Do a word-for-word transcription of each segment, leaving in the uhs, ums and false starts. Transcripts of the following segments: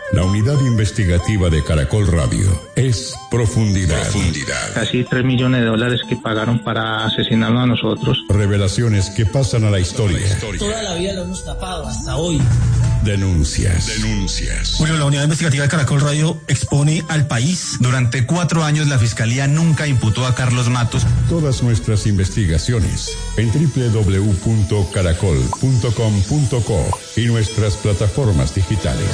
La unidad investigativa de Caracol Radio es Profundidad. Profundidad. Casi tres millones de dólares que pagaron para asesinarnos a nosotros. Revelaciones que pasan a la historia. Toda la vida lo hemos tapado, hasta hoy. Denuncias. Denuncias. Bueno, la unidad investigativa de Caracol Radio expone al país. Durante cuatro años la Fiscalía nunca imputó a Carlos Matos. Todas nuestras investigaciones en doble u doble u doble u punto caracol punto com punto co y nuestras plataformas digitales.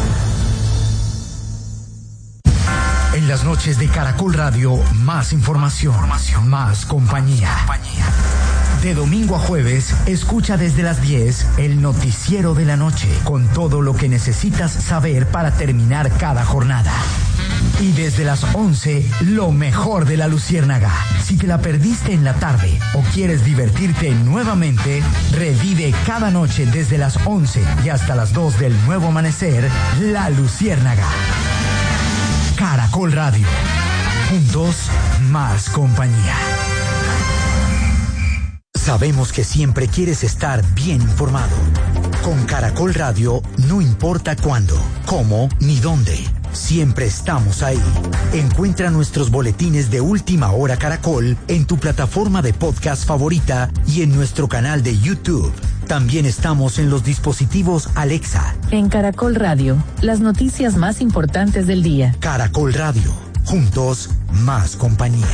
En las noches de Caracol Radio, más información, información. Más compañía. Más compañía. De domingo a jueves, escucha desde las diez el noticiero de la noche, con todo lo que necesitas saber para terminar cada jornada. Y desde las once, lo mejor de la Luciérnaga. Si te la perdiste en la tarde o quieres divertirte nuevamente, revive cada noche desde las once y hasta las dos del nuevo amanecer, La Luciérnaga. Caracol Radio. Juntos, más compañía. Sabemos que siempre quieres estar bien informado. Con Caracol Radio, no importa cuándo, cómo ni dónde. Siempre estamos ahí. Encuentra nuestros boletines de Última Hora Caracol en tu plataforma de podcast favorita y en nuestro canal de YouTube. También estamos en los dispositivos Alexa. En Caracol Radio, las noticias más importantes del día. Caracol Radio, juntos, más compañía.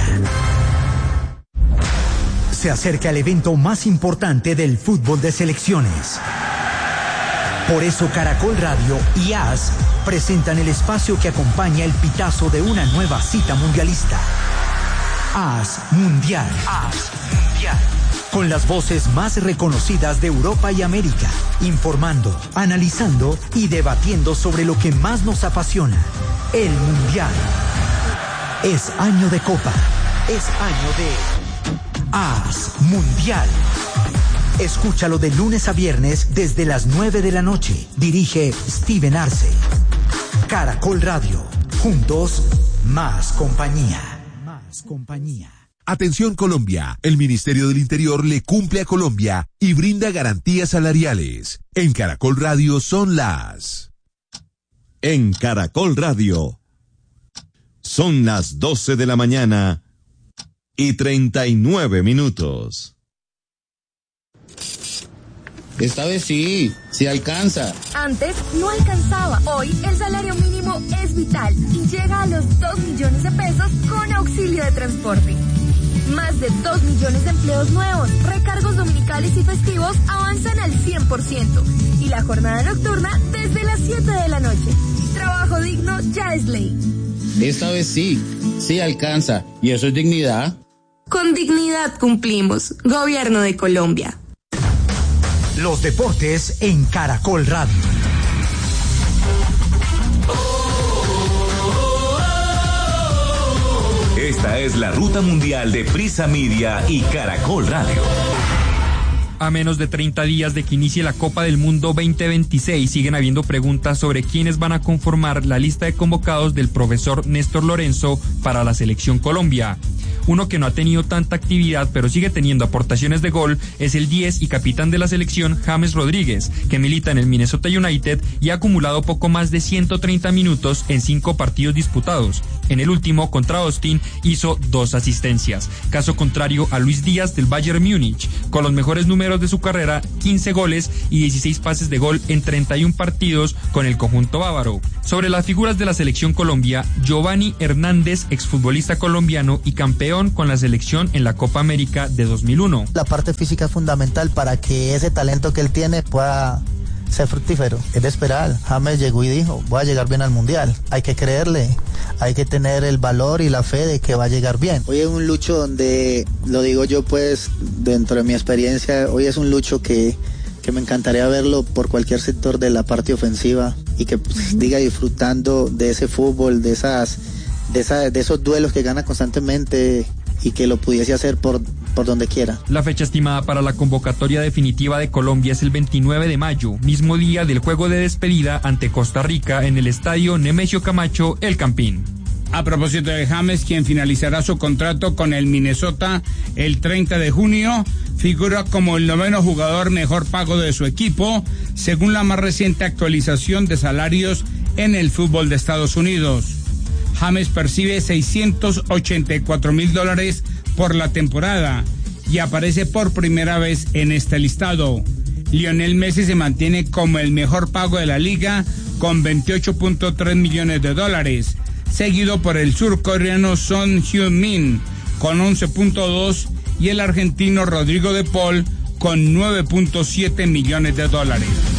Se acerca el evento más importante del fútbol de selecciones. Por eso Caracol Radio y A S presentan el espacio que acompaña el pitazo de una nueva cita mundialista. A S Mundial. A S Mundial. Con las voces más reconocidas de Europa y América, informando, analizando y debatiendo sobre lo que más nos apasiona, el Mundial. Es año de Copa, es año de A S Mundial. Escúchalo de lunes a viernes desde las nueve de la noche. Dirige Steven Arce. Caracol Radio. Juntos, más compañía. Más compañía. Atención Colombia, el Ministerio del Interior le cumple a Colombia y brinda garantías salariales. En Caracol Radio son las... En Caracol Radio son las doce de la mañana y treinta y nueve minutos. Esta vez sí, sí alcanza. Antes no alcanzaba. Hoy el salario mínimo es vital y llega a los dos millones de pesos con auxilio de transporte. Más de dos millones de empleos nuevos, recargos dominicales y festivos avanzan al cien por ciento. Y la jornada nocturna desde las siete de la noche. Trabajo digno ya es ley. Esta vez sí, sí alcanza. ¿Y eso es dignidad? Con dignidad cumplimos. Gobierno de Colombia. Los deportes en Caracol Radio. Esta es la ruta mundial de Prisa Media y Caracol Radio. A menos de treinta días de que inicie la Copa del Mundo veinte veintiséis, siguen habiendo preguntas sobre quiénes van a conformar la lista de convocados del profesor Néstor Lorenzo para la Selección Colombia. Uno que no ha tenido tanta actividad pero sigue teniendo aportaciones de gol es el diez y capitán de la selección James Rodríguez, que milita en el Minnesota United y ha acumulado poco más de ciento treinta minutos en cinco partidos disputados. En el último, contra Austin, hizo dos asistencias. Caso contrario a Luis Díaz del Bayern Múnich, con los mejores números de su carrera, quince goles y dieciséis pases de gol en treinta y uno partidos con el conjunto bávaro. Sobre las figuras de la selección Colombia, Giovanni Hernández, exfutbolista colombiano y campeón con la selección en la Copa América de dos mil uno. La parte física es fundamental para que ese talento que él tiene pueda ser fructífero. Es de esperar. James llegó y dijo, voy a llegar bien al Mundial. Hay que creerle, hay que tener el valor y la fe de que va a llegar bien. Hoy es un lucho donde, lo digo yo pues, dentro de mi experiencia, hoy es un lucho que, que me encantaría verlo por cualquier sector de la parte ofensiva y que pues, diga disfrutando de ese fútbol, de esas, de esa, de esos duelos que gana constantemente y que lo pudiese hacer por, por donde quiera. La fecha estimada para la convocatoria definitiva de Colombia es el veintinueve de mayo, mismo día del juego de despedida ante Costa Rica en el estadio Nemesio Camacho, El Campín. A propósito de James, quien finalizará su contrato con el Minnesota el treinta de junio, figura como el noveno jugador mejor pago de su equipo, según la más reciente actualización de salarios en el fútbol de Estados Unidos. James percibe seiscientos ochenta y cuatro mil dólares por la temporada y aparece por primera vez en este listado. Lionel Messi se mantiene como el mejor pago de la liga con veintiocho punto tres millones de dólares, seguido por el surcoreano Son Heung-min con once punto dos y el argentino Rodrigo de Paul con nueve punto siete millones de dólares.